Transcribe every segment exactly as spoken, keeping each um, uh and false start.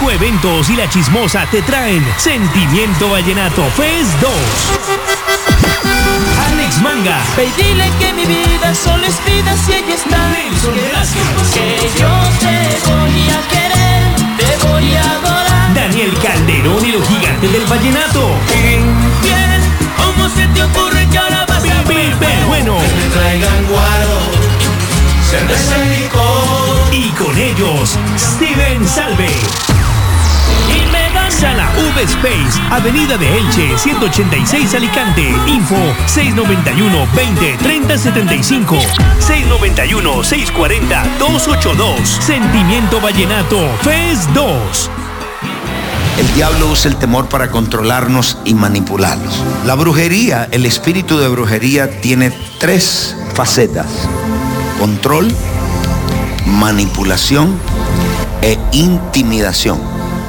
Eco Eventos y La Chismosa te traen Sentimiento Vallenato Fest dos. Alex Manga. Ve y dile que mi vida solo es vida si ella está. Nelson Velázquez. Que yo te voy a querer, te voy a adorar. Daniel Calderón y los gigantes del vallenato. Bien, ¿cómo se te ocurre que ahora vas a Pepe Bueno. Que me traigan guaro, cerveza y licor. Y con ellos, Steven Salve. y me ganas? Sala V Space, Avenida de Elche, ciento ochenta y seis Alicante. Info seis noventa y uno, veinte, treinta, setenta y cinco. seis noventa y uno, seiscientos cuarenta, doscientos ochenta y dos. Sentimiento Vallenato Fest dos. El diablo usa el temor para controlarnos y manipularnos. La brujería, el espíritu de brujería tiene tres facetas: control, manipulación e intimidación.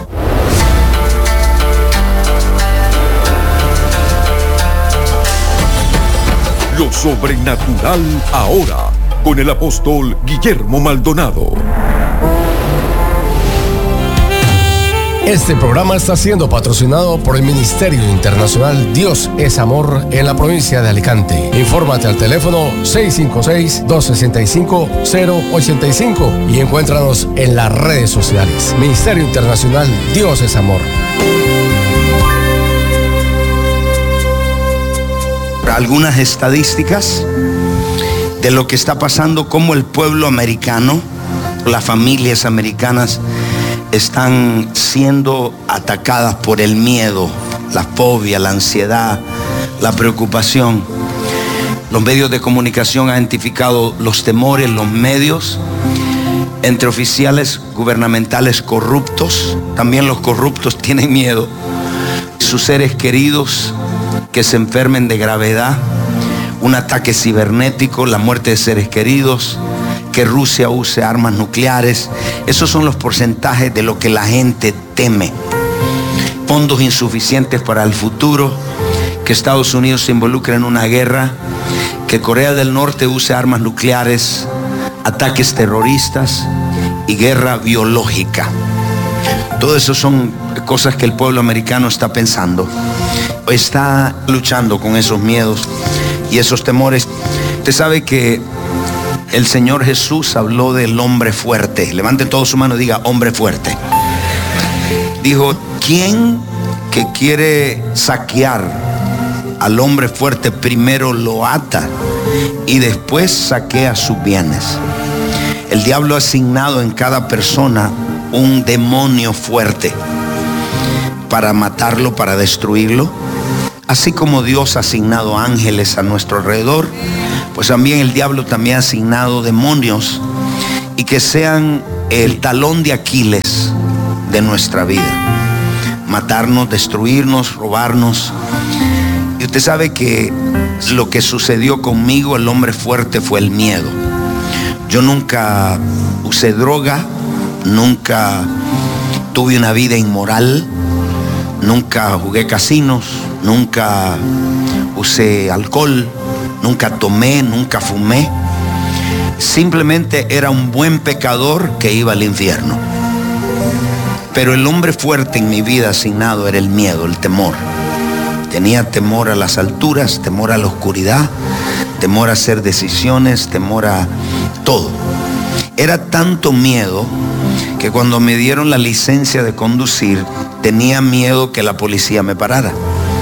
Lo sobrenatural ahora, con el apóstol Guillermo Maldonado. Este programa está siendo patrocinado por el Ministerio Internacional Dios es Amor en la provincia de Alicante. Infórmate al teléfono seis cinco seis, dos seis cinco, cero ocho cinco y encuéntranos en las redes sociales. Ministerio Internacional Dios es Amor. Algunas estadísticas de lo que está pasando, como el pueblo americano, las familias americanas están siendo atacadas por el miedo, la fobia, la ansiedad, la preocupación. Los medios de comunicación han identificado los temores, los medios, entre oficiales gubernamentales corruptos. También los corruptos tienen miedo. Sus seres queridos que se enfermen de gravedad, un ataque cibernético, la muerte de seres queridos, que Rusia use armas nucleares. Esos son los porcentajes de lo que la gente teme. Fondos insuficientes para el futuro, que Estados Unidos se involucre en una guerra, que Corea del Norte use armas nucleares, ataques terroristas y guerra biológica. Todo eso son cosas que el pueblo americano está pensando. Está luchando con esos miedos y esos temores. Usted sabe que el Señor Jesús habló del hombre fuerte. Levanten todos su mano y diga hombre fuerte. Dijo, ¿quién que quiere saquear al hombre fuerte primero lo ata y después saquea sus bienes? El diablo ha asignado en cada persona un demonio fuerte para matarlo, para destruirlo. Así como Dios ha asignado ángeles a nuestro alrededor, pues también el diablo también ha asignado demonios, y que sean el talón de Aquiles de nuestra vida. Matarnos, destruirnos, robarnos. Y usted sabe que lo que sucedió conmigo, el hombre fuerte, fue el miedo. Yo nunca usé droga, nunca tuve una vida inmoral, nunca jugué casinos, nunca usé alcohol, nunca tomé, nunca fumé. Simplemente era un buen pecador que iba al infierno. Pero el hombre fuerte en mi vida asignado era el miedo, el temor. Tenía temor a las alturas, temor a la oscuridad, temor a hacer decisiones, temor a todo. Era tanto miedo que cuando me dieron la licencia de conducir, tenía miedo que la policía me parara.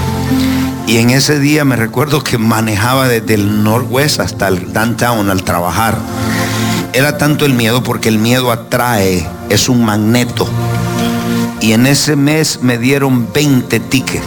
Y en ese día me recuerdo que manejaba desde el Northwest hasta el downtown al trabajar. Era tanto el miedo, porque el miedo atrae, es un magneto. Y en ese mes me dieron veinte tickets.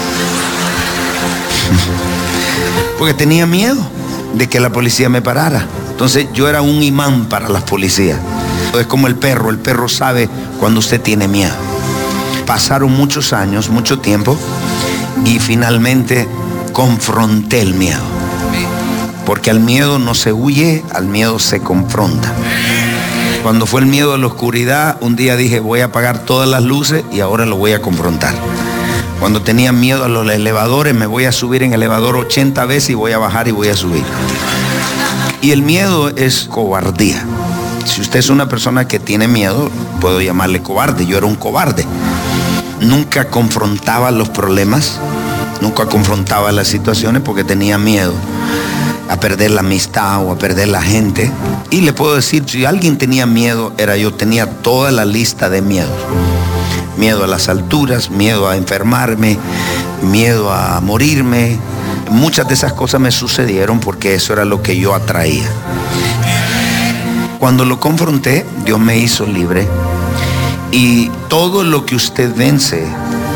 Porque tenía miedo de que la policía me parara. Entonces yo era un imán para las policías. Es como el perro, el perro sabe cuando usted tiene miedo. Pasaron muchos años, mucho tiempo, y finalmente confronté el miedo. Porque al miedo no se huye, al miedo se confronta. Cuando fue el miedo a la oscuridad, un día dije, voy a apagar todas las luces y ahora lo voy a confrontar. Cuando tenía miedo a los elevadores, me voy a subir en el elevador ochenta veces y voy a bajar y voy a subir. Y el miedo es cobardía. Si usted es una persona que tiene miedo, puedo llamarle cobarde. Yo era un cobarde. Nunca confrontaba los problemas, nunca confrontaba las situaciones porque tenía miedo a perder la amistad o a perder la gente. Y le puedo decir, si alguien tenía miedo, era yo. Tenía toda la lista de miedos. Miedo a las alturas, miedo a enfermarme, miedo a morirme. Muchas de esas cosas me sucedieron porque eso era lo que yo atraía. Cuando lo confronté, Dios me hizo libre. Y todo lo que usted vence,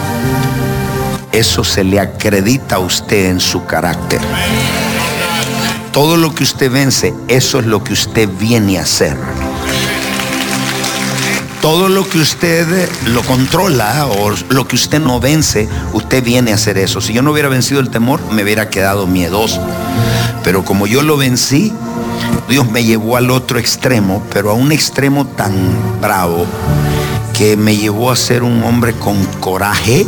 eso se le acredita a usted en su carácter. Todo lo que usted vence, eso es lo que usted viene a hacer. Todo lo que usted lo controla o lo que usted no vence, usted viene a hacer eso. Si yo no hubiera vencido el temor, me hubiera quedado miedoso. Pero como yo lo vencí, Dios me llevó al otro extremo, pero a un extremo tan bravo que me llevó a ser un hombre con coraje,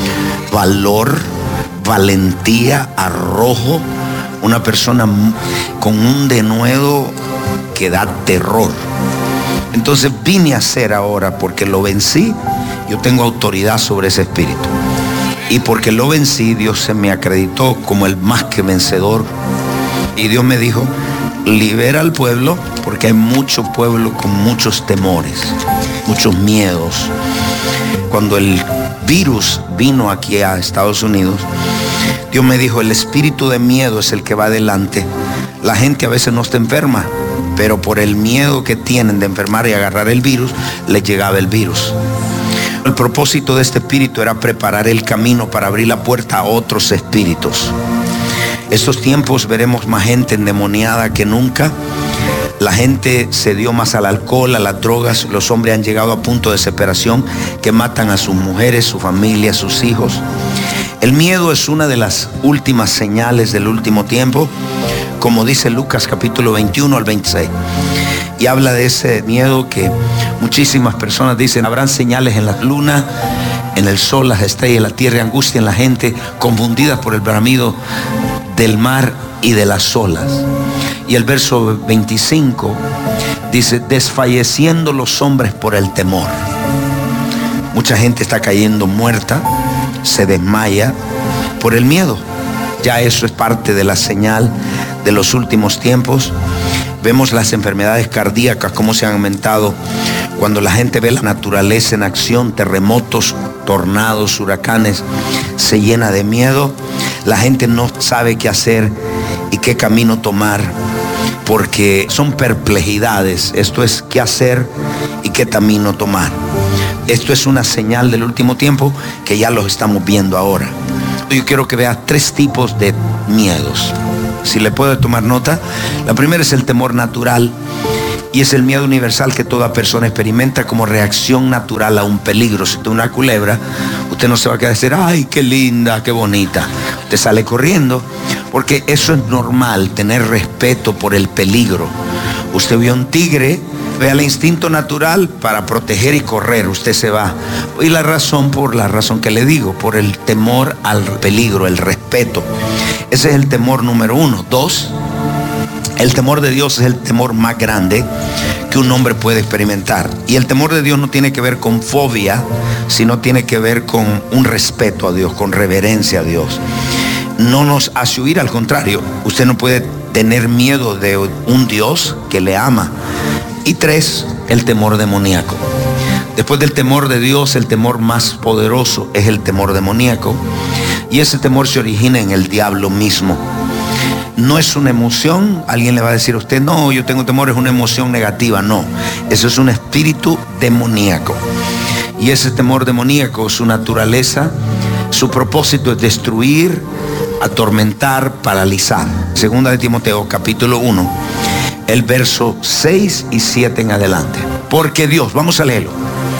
valor, valentía, arrojo, una persona con un denuedo que da terror. Entonces vine a ser ahora, porque lo vencí, yo tengo autoridad sobre ese espíritu. Y porque lo vencí, Dios se me acreditó como el más que vencedor. Y Dios me dijo, libera al pueblo, porque hay mucho pueblo con muchos temores, muchos miedos. Cuando el virus vino aquí a Estados Unidos, Dios me dijo, el espíritu de miedo es el que va adelante. La gente a veces no está enferma, pero por el miedo que tienen de enfermar y agarrar el virus, les llegaba el virus. El propósito de este espíritu era preparar el camino para abrir la puerta a otros espíritus. Estos tiempos veremos más gente endemoniada que nunca. La gente se dio más al alcohol, a las drogas. Los hombres han llegado a punto de desesperación que matan a sus mujeres, su familia, sus hijos. El miedo es una de las últimas señales del último tiempo, como dice Lucas capítulo veintiuno al veintiséis. Y habla de ese miedo que muchísimas personas dicen, habrán señales en la luna, en el sol, las estrellas, la tierra, angustia en la gente, confundidas por el bramido del mar y de las olas. Y el verso veinticinco dice, desfalleciendo los hombres por el temor. Mucha gente está cayendo muerta, se desmaya por el miedo. Ya eso es parte de la señal de los últimos tiempos. Vemos las enfermedades cardíacas, cómo se han aumentado cuando la gente ve la naturaleza en acción, terremotos, tornados, huracanes, se llena de miedo. La gente no sabe qué hacer y qué camino tomar, porque son perplejidades. Esto es qué hacer y qué camino tomar. Esto es una señal del último tiempo que ya los estamos viendo ahora. Yo quiero que vea tres tipos de miedos. Si le puedo tomar nota, la primera es el temor natural, y es el miedo universal que toda persona experimenta como reacción natural a un peligro. Si usted es una culebra, usted no se va a quedar a decir, ay, qué linda, qué bonita. Usted sale corriendo, porque eso es normal, tener respeto por el peligro. Usted vio un tigre, vea el instinto natural para proteger y correr, usted se va. Y la razón, por la razón que le digo, por el temor al peligro, el respeto. Ese es el temor número uno. Dos, el temor de Dios es el temor más grande que un hombre puede experimentar. Y el temor de Dios no tiene que ver con fobia, sino tiene que ver con un respeto a Dios, con reverencia a Dios. No nos hace huir, al contrario. Usted no puede tener miedo de un Dios que le ama. Y tres, el temor demoníaco. Después del temor de Dios, el temor más poderoso es el temor demoníaco. Y ese temor se origina en el diablo mismo. No es una emoción. Alguien le va a decir a usted, no, yo tengo temor, es una emoción negativa. No, eso es un espíritu demoníaco. Y ese temor demoníaco, su naturaleza, su propósito es destruir, atormentar, paralizar. Segunda de Timoteo capítulo uno, el verso seis y siete en adelante. Porque Dios, vamos a leerlo,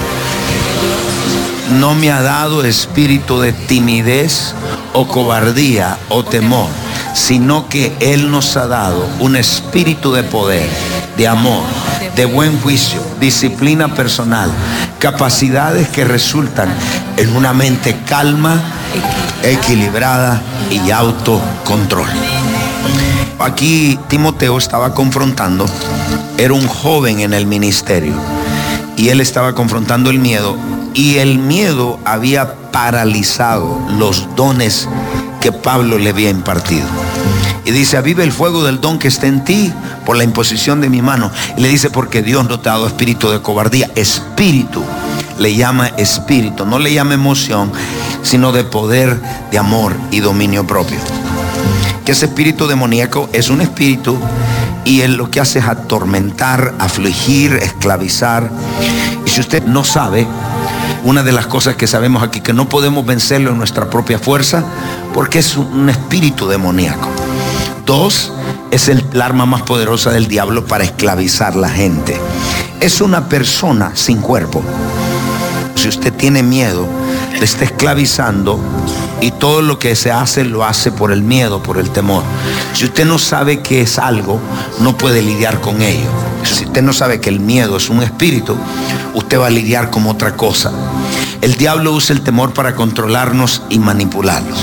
no me ha dado espíritu de timidez o cobardía o temor, sino que Él nos ha dado un espíritu de poder, de amor, de buen juicio, disciplina personal, capacidades que resultan en una mente calma, equilibrada y autocontrol. Aquí Timoteo estaba confrontando era un joven en el ministerio y él estaba confrontando el miedo, y el miedo había paralizado los dones que Pablo le había impartido. Y dice: aviva el fuego del don que está en ti por la imposición de mi mano. Y le dice: porque Dios no te ha dado espíritu de cobardía. Espíritu, le llama espíritu, no le llama emoción, sino de poder, de amor y dominio propio. Que ese espíritu demoníaco es un espíritu, y él lo que hace es atormentar, afligir, esclavizar. Y si usted no sabe, una de las cosas que sabemos aquí, que no podemos vencerlo en nuestra propia fuerza, porque es un espíritu demoníaco. Dos, es el, el arma más poderosa del diablo para esclavizar a la gente. Es una persona sin cuerpo. Si usted tiene miedo, le está esclavizando, y todo lo que se hace lo hace por el miedo, por el temor. Si usted no sabe que es algo, no puede lidiar con ello. Si usted no sabe que el miedo es un espíritu, usted va a lidiar con otra cosa. El diablo usa el temor para controlarnos y manipularnos.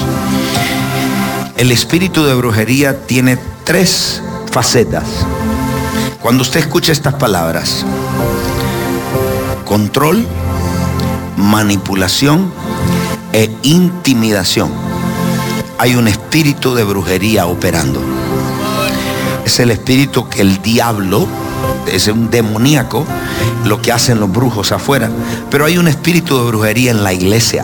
El espíritu de brujería tiene tres facetas. Cuando usted escucha estas palabras: control, manipulación e intimidación, hay un espíritu de brujería operando. Es el espíritu que el diablo, es un demoníaco, lo que hacen los brujos afuera. Pero hay un espíritu de brujería en la iglesia.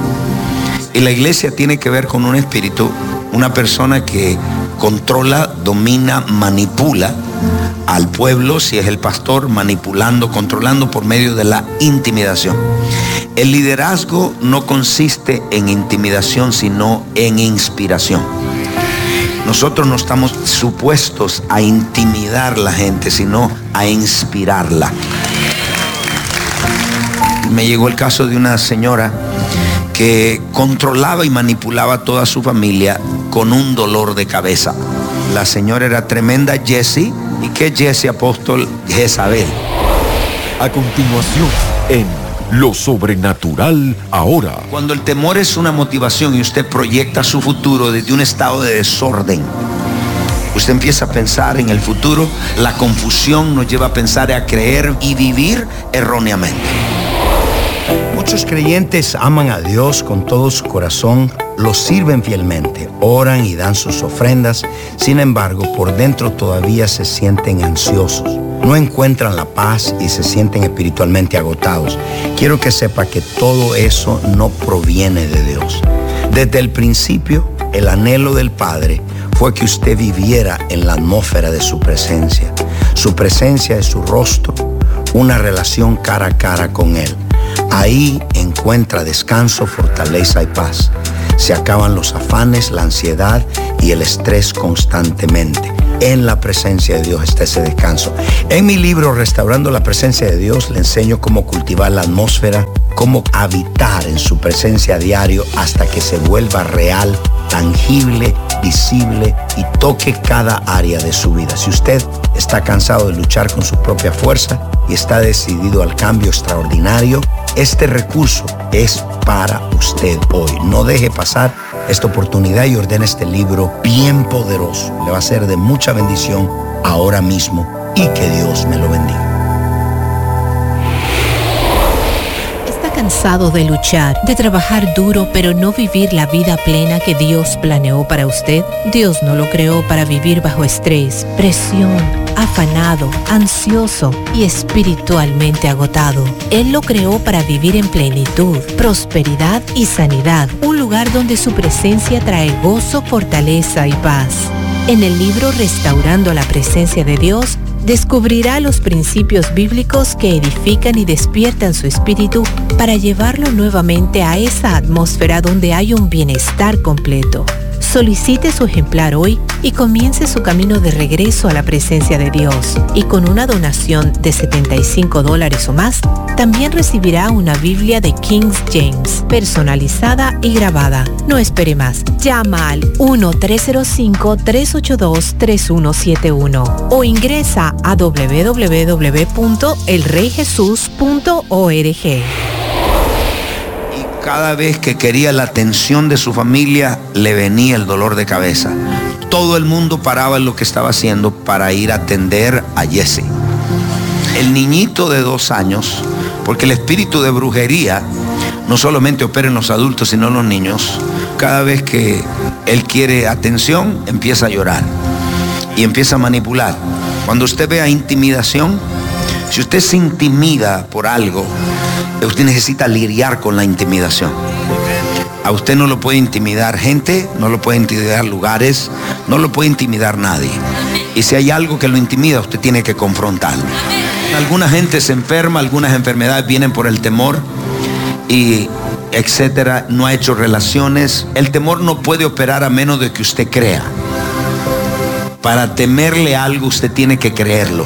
Y la iglesia tiene que ver con un espíritu, una persona que controla, domina, manipula al pueblo, si es el pastor, manipulando, controlando por medio de la intimidación. El liderazgo no consiste en intimidación, sino en inspiración. Nosotros no estamos supuestos a intimidar a la gente, sino a inspirarla. Me llegó el caso de una señora que controlaba y manipulaba a toda su familia con un dolor de cabeza. La señora era tremenda Jessie. ¿Y qué Jessie, apóstol? Jezabel. A continuación, en Lo Sobrenatural Ahora. Cuando el temor es una motivación y usted proyecta su futuro desde un estado de desorden, usted empieza a pensar en el futuro. La confusión nos lleva a pensar, a creer y vivir erróneamente. Muchos creyentes aman a Dios con todo su corazón, lo sirven fielmente, oran y dan sus ofrendas. Sin embargo, por dentro todavía se sienten ansiosos, no encuentran la paz y se sienten espiritualmente agotados. Quiero que sepa que todo eso no proviene de Dios. Desde el principio, el anhelo del Padre fue que usted viviera en la atmósfera de su presencia. Su presencia es su rostro, una relación cara a cara con Él. Ahí encuentra descanso, fortaleza y paz. Se acaban los afanes, la ansiedad y el estrés constantemente. En la presencia de Dios está ese descanso. En mi libro Restaurando la Presencia de Dios le enseño cómo cultivar la atmósfera, cómo habitar en su presencia a diario hasta que se vuelva real, tangible, visible y toque cada área de su vida. Si usted está cansado de luchar con su propia fuerza y está decidido al cambio extraordinario, este recurso es para usted hoy. No deje pasar esta oportunidad y ordene este libro bien poderoso. Le va a ser de mucha bendición ahora mismo, y que Dios me lo bendiga. ¿Cansado de luchar, de trabajar duro, pero no vivir la vida plena que Dios planeó para usted? Dios no lo creó para vivir bajo estrés, presión, afanado, ansioso y espiritualmente agotado. Él lo creó para vivir en plenitud, prosperidad y sanidad, un lugar donde su presencia trae gozo, fortaleza y paz. En el libro Restaurando la Presencia de Dios, descubrirá los principios bíblicos que edifican y despiertan su espíritu para llevarlo nuevamente a esa atmósfera donde hay un bienestar completo. Solicite su ejemplar hoy y comience su camino de regreso a la presencia de Dios. Y con una donación de setenta y cinco dólares o más, también recibirá una Biblia de King James, personalizada y grabada. No espere más. Llama al uno tres cero cinco, tres ocho dos, tres uno siete uno o ingresa a doble u doble u doble u punto el rey jesús punto org. Cada vez que quería la atención de su familia, le venía el dolor de cabeza. Todo el mundo paraba en lo que estaba haciendo para ir a atender a Jessie. El niñito de dos años, porque el espíritu de brujería no solamente opera en los adultos, sino en los niños. Cada vez que él quiere atención, empieza a llorar y empieza a manipular. Cuando usted vea intimidación, si usted se intimida por algo, usted necesita lidiar con la intimidación. A usted no lo puede intimidar gente, no lo puede intimidar lugares, no lo puede intimidar nadie. Y si hay algo que lo intimida, usted tiene que confrontarlo. Alguna gente se enferma, algunas enfermedades vienen por el temor y etcétera, no ha hecho relaciones. El temor no puede operar a menos de que usted crea. Para temerle algo, usted tiene que creerlo.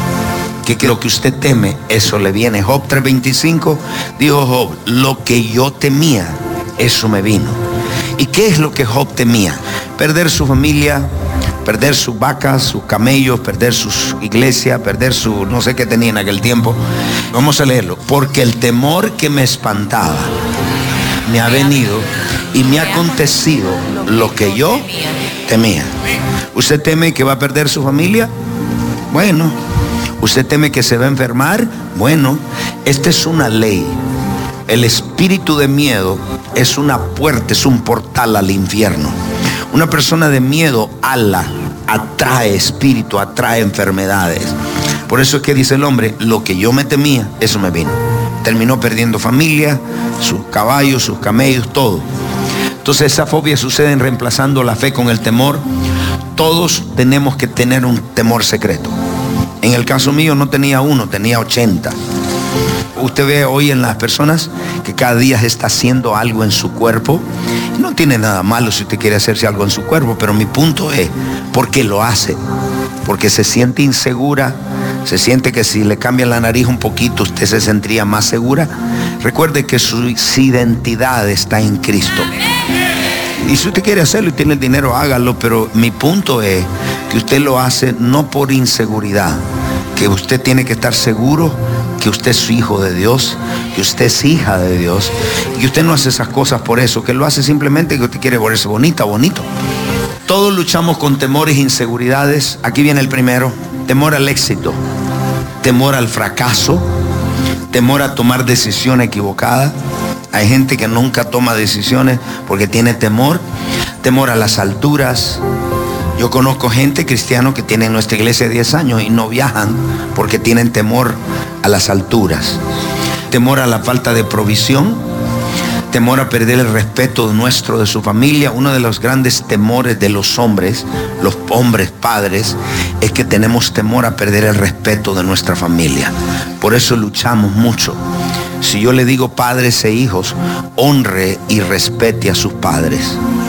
Que lo que usted teme, eso le viene. Job tres veinticinco dijo Job, lo que yo temía, eso me vino. ¿Y qué es lo que Job temía? Perder su familia, perder sus vacas, sus camellos, perder su iglesia, perder su, no sé qué tenía en aquel tiempo. Vamos a leerlo. Porque el temor que me espantaba me ha venido y me ha acontecido lo que yo temía. ¿Usted teme que va a perder su familia? Bueno. ¿Usted teme que se va a enfermar? Bueno, esta es una ley. El espíritu de miedo es una puerta, es un portal al infierno. Una persona de miedo, ala, atrae espíritu, atrae enfermedades. Por eso es que dice el hombre, lo que yo me temía, eso me vino. Terminó perdiendo familia, sus caballos, sus camellos, todo. Entonces esa fobia sucede en reemplazando la fe con el temor. Todos tenemos que tener un temor secreto. En el caso mío no tenía uno, tenía ochenta. Usted ve hoy en las personas que cada día se está haciendo algo en su cuerpo. No tiene nada malo si usted quiere hacerse algo en su cuerpo, pero mi punto es, ¿por qué lo hace? Porque se siente insegura, se siente que si le cambian la nariz un poquito, usted se sentiría más segura. Recuerde que su identidad está en Cristo. Y si usted quiere hacerlo y tiene el dinero, hágalo, pero mi punto es que usted lo hace no por inseguridad, que usted tiene que estar seguro que usted es hijo de Dios, que usted es hija de Dios, y usted no hace esas cosas por eso, que lo hace simplemente que usted quiere verse bonita, bonito. Todos luchamos con temores e inseguridades. Aquí viene el primero: temor al éxito, temor al fracaso, temor a tomar decisiones equivocadas. Hay gente que nunca toma decisiones porque tiene temor. Temor a las alturas. Yo conozco gente cristiana que tiene en nuestra iglesia diez años y no viajan porque tienen temor a las alturas. Temor a la falta de provisión. Temor a perder el respeto nuestro, de su familia. Uno de los grandes temores de los hombres, los hombres padres, es que tenemos temor a perder el respeto de nuestra familia. Por eso luchamos mucho. Si yo le digo padres e hijos, honre y respete a sus padres.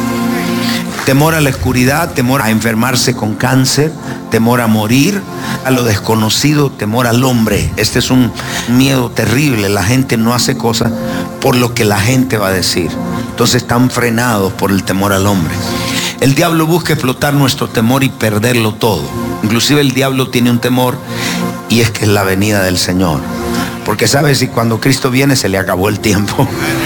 Temor a la oscuridad, temor a enfermarse con cáncer, temor a morir, a lo desconocido, temor al hombre. Este es un miedo terrible. La gente no hace cosas por lo que la gente va a decir. Entonces están frenados por el temor al hombre. El diablo busca explotar nuestro temor y perderlo todo. Inclusive el diablo tiene un temor, y es que es la venida del Señor. Porque sabe, si cuando Cristo viene se le acabó el tiempo.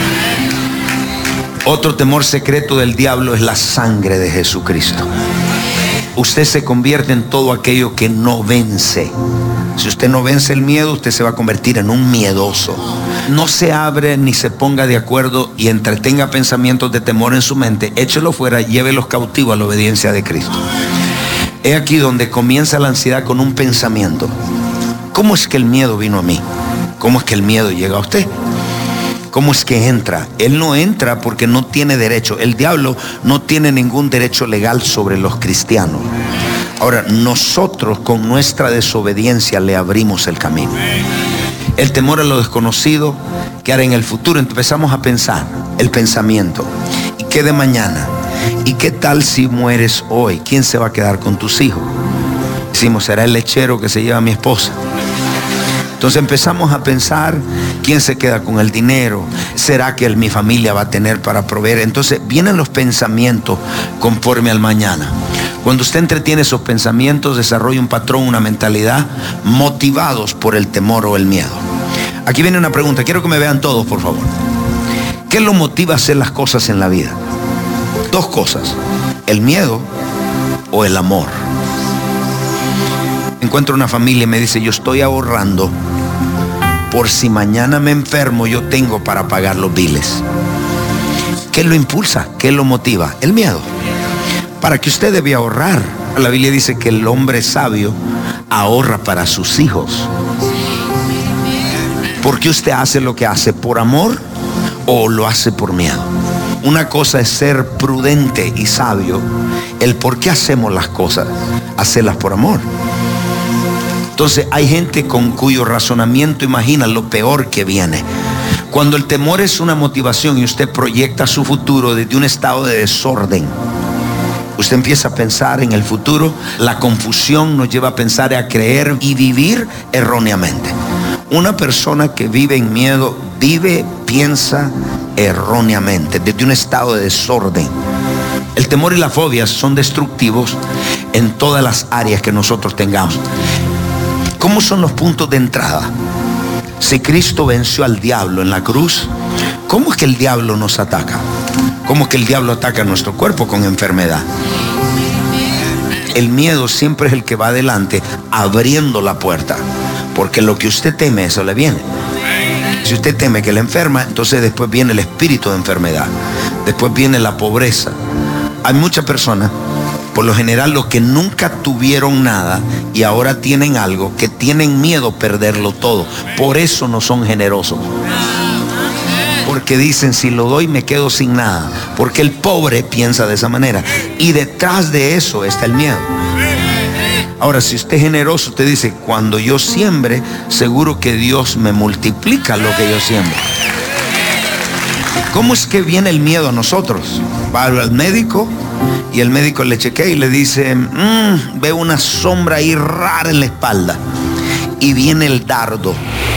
Otro temor secreto del diablo es la sangre de Jesucristo. Usted se convierte en todo aquello que no vence. Si usted no vence el miedo, usted se va a convertir en un miedoso. No se abre ni se ponga de acuerdo y entretenga pensamientos de temor en su mente. Échelo fuera, llévelos cautivos a la obediencia de Cristo. He aquí donde comienza la ansiedad con un pensamiento. ¿Cómo es que el miedo vino a mí? ¿Cómo es que el miedo llega a usted? ¿Cómo es que entra? Él no entra porque no tiene derecho. El diablo no tiene ningún derecho legal sobre los cristianos. Ahora, nosotros con nuestra desobediencia le abrimos el camino. El temor a lo desconocido, que hará en el futuro. Empezamos a pensar, el pensamiento. ¿Y qué de mañana? ¿Y qué tal si mueres hoy? ¿Quién se va a quedar con tus hijos? Decimos, ¿será el lechero que se lleva a mi esposa? Entonces empezamos a pensar, ¿quién se queda con el dinero? ¿Será que mi familia va a tener para proveer? Entonces vienen los pensamientos conforme al mañana. Cuando usted entretiene esos pensamientos, desarrolla un patrón, una mentalidad, motivados por el temor o el miedo. Aquí viene una pregunta, quiero que me vean todos, por favor. ¿Qué lo motiva a hacer las cosas en la vida? Dos cosas, el miedo o el amor. Encuentro una familia y me dice, yo estoy ahorrando por si mañana me enfermo, yo tengo para pagar los biles. ¿Qué lo impulsa? ¿Qué lo motiva? El miedo. Para que usted debe ahorrar. La Biblia dice que el hombre sabio ahorra para sus hijos. ¿Por qué usted hace lo que hace? ¿Por amor o lo hace por miedo? Una cosa es ser prudente y sabio. El por qué hacemos las cosas, hacerlas por amor. Entonces hay gente con cuyo razonamiento imagina lo peor que viene. Cuando el temor es una motivación y usted proyecta su futuro desde un estado de desorden, usted empieza a pensar en el futuro. La confusión nos lleva a pensar, a creer y vivir erróneamente. Una persona que vive en miedo, vive, piensa erróneamente, desde un estado de desorden. El temor y la fobia son destructivos en todas las áreas que nosotros tengamos. ¿Cómo son los puntos de entrada? Si Cristo venció al diablo en la cruz, ¿cómo es que el diablo nos ataca? ¿Cómo es que el diablo ataca a nuestro cuerpo con enfermedad? El miedo siempre es el que va adelante abriendo la puerta, porque lo que usted teme, eso le viene. Si usted teme que le enferma, entonces después viene el espíritu de enfermedad, después viene la pobreza. Hay muchas personas, por lo general los que nunca tuvieron nada y ahora tienen algo, que tienen miedo a perderlo todo. Por eso no son generosos. Porque dicen, si lo doy me quedo sin nada. Porque el pobre piensa de esa manera. Y detrás de eso está el miedo. Ahora, si usted es generoso, usted dice, cuando yo siembre, seguro que Dios me multiplica lo que yo siembro. ¿Cómo es que viene el miedo a nosotros? Va al médico y el médico le chequea y le dice, mmm, veo una sombra ahí rara en la espalda. Y viene el dardo.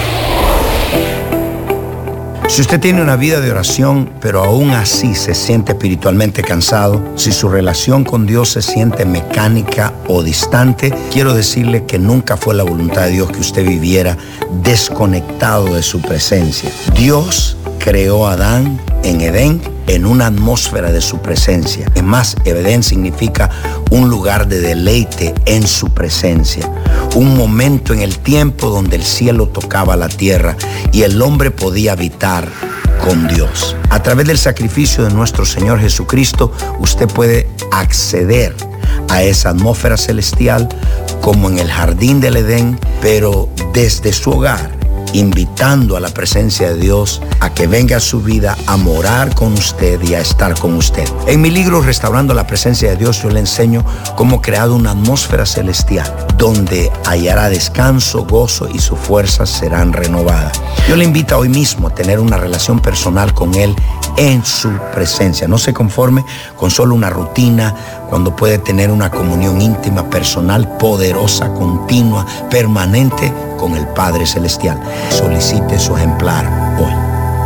Si usted tiene una vida de oración, pero aún así se siente espiritualmente cansado, si su relación con Dios se siente mecánica o distante, quiero decirle que nunca fue la voluntad de Dios que usted viviera desconectado de su presencia. Dios creó a Adán en Edén en una atmósfera de su presencia. Es más, Edén significa un lugar de deleite en su presencia. Un momento en el tiempo donde el cielo tocaba la tierra y el hombre podía habitar con Dios. A través del sacrificio de nuestro Señor Jesucristo, usted puede acceder a esa atmósfera celestial como en el jardín del Edén, pero desde su hogar, invitando a la presencia de Dios a que venga a su vida a morar con usted y a estar con usted. En mi libro Restaurando la Presencia de Dios, yo le enseño cómo he creado una atmósfera celestial donde hallará descanso, gozo y sus fuerzas serán renovadas. Yo le invito hoy mismo a tener una relación personal con Él en su presencia. No se conforme con solo una rutina, cuando puede tener una comunión íntima, personal, poderosa, continua, permanente con el Padre Celestial. Solicite su ejemplar hoy.